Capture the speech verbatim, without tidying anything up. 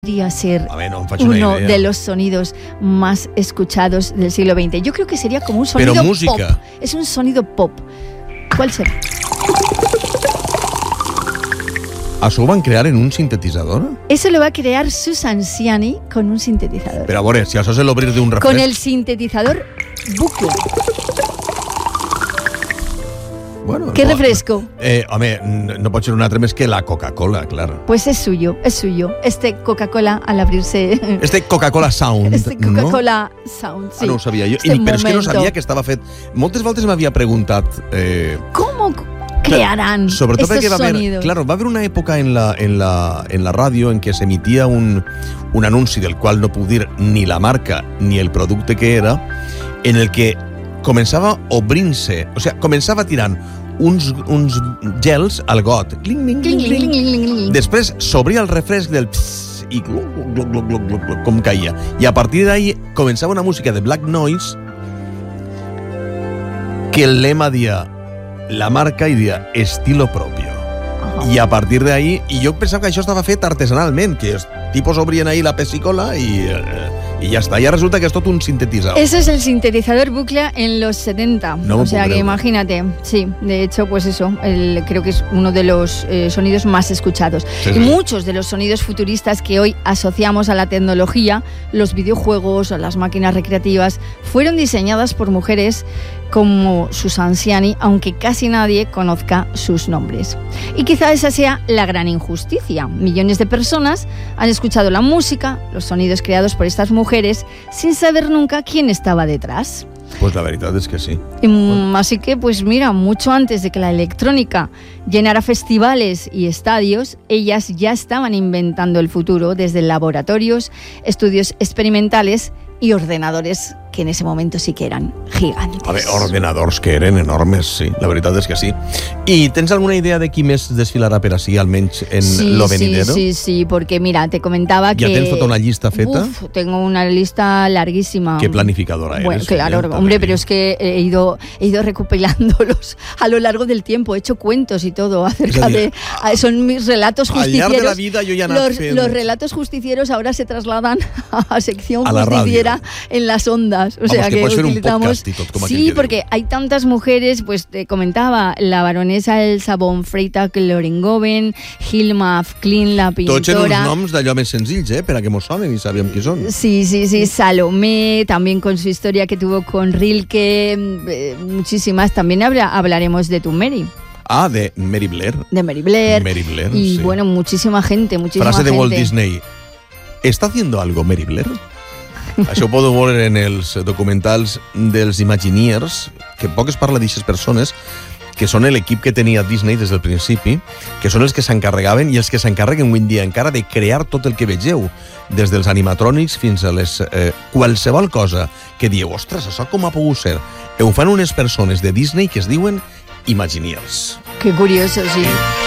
podría ser a ver, no uno de los sonidos más escuchados del siglo veinte. Yo creo que sería como un sonido Pero música. pop. Es un sonido pop. ¿Cuál será? ¿Això ho van crear en un sintetitzador? Eso lo va a crear Susan Ciani con un sintetizador. Però a veure, si això és l'obrir d'un refresc... Con el sintetizador bucle. Bueno, ¿Qué no, refresco? Eh, home, no pot ser un altre més que la Coca-Cola, claro. Pues es suyo, es suyo. Este Coca-Cola al abrirse... Este Coca-Cola Sound, Este Coca-Cola no? Sound, sí. Ah, no ho sabia jo. Este I, però és que no momento. sabia que estava fet... Moltes voltes m'havia preguntat... Eh, ¿Cómo crearán Sobretot estos perquè va haver, sonidos? claro, va haver una època en la, en la, en la ràdio en què s'emitia un, un anunci del qual no puc dir ni la marca ni el producte que era, en el que començava obrint-se, o sigui, començava tirant uns, uns gels al got. Cling, cling, cling, cling, cling. Després s'obria el refresc del pss, i gluc, gluc, gluc, gluc, gluc, gluc, com caia. I a partir d'ahí començava una música de black noise que el lema dia la marca i dia estilo propio. I a partir d'ahí, i jo pensava que això estava fet artesanalment, que els tipos obrien ahí la pesicola i, eh, i ja està. Ja resulta que és tot un sintetitzador. Eso es el sintetizador bucle en los setenta. No me o sea puedo que creer. imagínate. Sí, de hecho, pues eso, el, creo que es uno de los eh, sonidos más escuchados. Sí, y sí. muchos de los sonidos futuristas que hoy asociamos a la tecnología, los videojuegos o las máquinas recreativas, fueron diseñadas por mujeres como Susan Ciani, aunque casi nadie conozca sus nombres. Y quizá esa sea la gran injusticia. Millones de personas han escuchado la música, los sonidos creados por estas mujeres, sin saber nunca quién estaba detrás. Pues la veritat és que sí. Mm, Así que, pues mira, mucho antes de que la electrónica llenara festivales y estadios, ellas ya estaban inventando el futuro desde laboratorios, estudios experimentales y ordenadores que en ese momento sí que eran gigantes. A veure, ordenadors que eren enormes, sí, la veritat és que sí. I tens alguna idea de qui més desfilarà per així, almenys en sí, lo venidero? Sí, sí, sí, porque mira, te comentaba que... ¿Ya tienes toda una lista feta? Uf, tengo una lista larguísima. Qué planificadora eres. Bueno, claro, oye, hombre, también. pero es que he ido, he ido recopilándolos a lo largo del tiempo, he hecho cuentos y todo acerca Es decir, de... Son mis relatos al justicieros. llarg de la vida jo ja he anat los, fent... los relatos justicieros ahora se trasladan a sección A la justiciera radio. en las ondas. O Vamos, sea que que, puede ser un utilizamos... podcast y todo, como aquel sí, que porque digo. hay tantas mujeres, pues te comentaba, la baronesa Elsa von Freytag-Lorengoven, Hilma af Klint, la Tots en uns pintora... noms d'allò més senzills, eh? Per a que mos sonen i sabíem qui són. Sí, sí, sí, Salomé, también con su historia que tuvo con Rilke, eh, muchísimas. También habla, hablaremos de tu Mary, Ah, de Mary Blair. de Mary Blair. Mary Blair, y sí. bueno, muchísima gente, muchísima Frase de gente. Walt Disney. ¿Está haciendo algo Mary Blair? Això ho podeu veure en els documentals dels Imagineers, que poc es parla d'aixes persones, que són l'equip que tenia Disney des del principi, que són els que s'encarregaven i els que s'encarreguen avui en dia encara de crear tot el que vegeu, des dels animatrònics fins a les... Eh, qualsevol cosa que dieu, ostres, això com ha pogut ser? Ho fan unes persones de Disney que es diuen Imagineers. Qué curioso, sí.